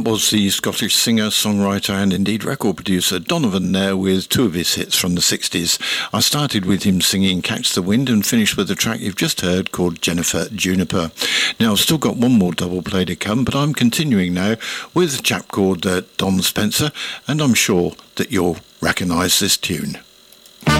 That was the Scottish singer, songwriter and indeed record producer Donovan there with two of his hits from the 60s. I started with him singing Catch the Wind and finished with the track you've just heard called Jennifer Juniper. Now I've still got one more double play to come, but I'm continuing now with a chap called Don Spencer, and I'm sure that you'll recognise this tune.